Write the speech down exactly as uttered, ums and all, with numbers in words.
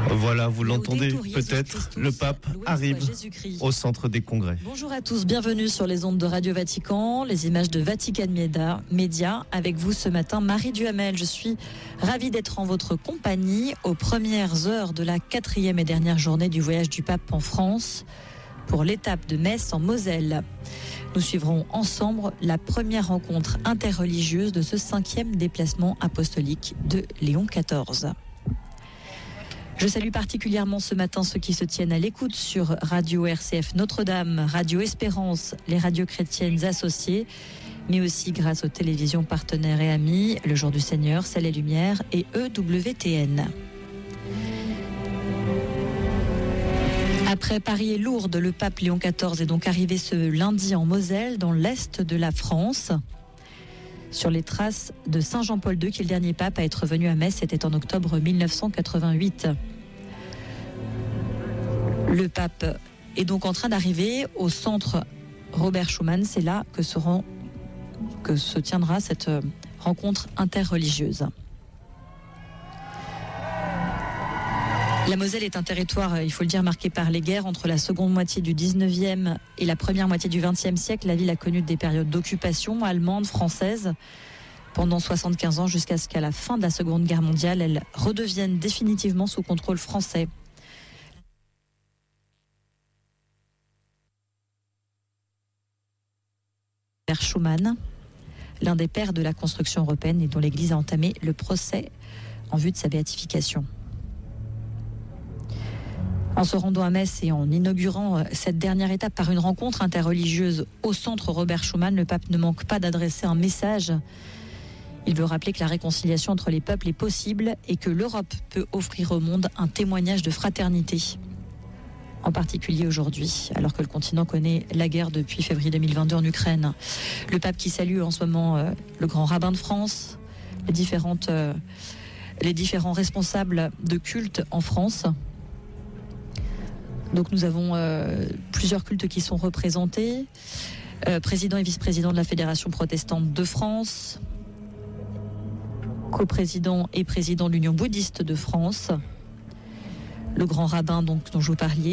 Voilà, vous l'entendez peut-être, le pape arrive au centre des congrès. Bonjour à tous, bienvenue sur les ondes de Radio Vatican, les images de Vatican Média. Avec vous ce matin, Marie Duhamel. Je suis ravie d'être en votre compagnie aux premières heures de la quatrième et dernière journée du voyage du pape en France pour l'étape de Metz en Moselle. Nous suivrons ensemble la première rencontre interreligieuse de ce cinquième déplacement apostolique de Léon quatorze. Je salue particulièrement ce matin ceux qui se tiennent à l'écoute sur Radio R C F Notre-Dame, Radio Espérance, les radios chrétiennes associées, mais aussi grâce aux télévisions partenaires et amis, Le Jour du Seigneur, Ciel et Lumière et E W T N. Après Paris et Lourdes, le pape Léon quatorze est donc arrivé ce lundi en Moselle, dans l'est de la France, sur les traces de Saint Jean-Paul deux, qui est le dernier pape à être venu à Metz. C'était en octobre mille neuf cent quatre-vingt-huit. Le pape est donc en train d'arriver au centre Robert Schuman. C'est là que, seront, que se tiendra cette rencontre interreligieuse. La Moselle est un territoire, il faut le dire, marqué par les guerres. Entre la seconde moitié du dix-neuvième et la première moitié du vingtième siècle, la ville a connu des périodes d'occupation allemande, française, pendant soixante-quinze ans, jusqu'à ce qu'à la fin de la Seconde Guerre mondiale, elle redevienne définitivement sous contrôle français. Robert Schuman, l'un des pères de la construction européenne et dont l'Église a entamé le procès en vue de sa béatification. En se rendant à Metz et en inaugurant cette dernière étape par une rencontre interreligieuse au centre Robert Schuman, le pape ne manque pas d'adresser un message. Il veut rappeler que la réconciliation entre les peuples est possible et que l'Europe peut offrir au monde un témoignage de fraternité. En particulier aujourd'hui, alors que le continent connaît la guerre depuis février deux mille vingt-deux en Ukraine. Le pape qui salue en ce moment euh, le grand rabbin de France, les, différentes, euh, les différents responsables de culte en France. Donc nous avons euh, plusieurs cultes qui sont représentés. Euh, président et vice-président de la Fédération protestante de France, coprésident et président de l'Union bouddhiste de France, le grand rabbin donc, dont je vous parlais,